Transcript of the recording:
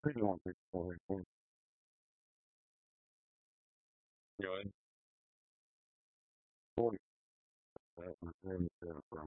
They don't want people like you know, and 40 that was really good,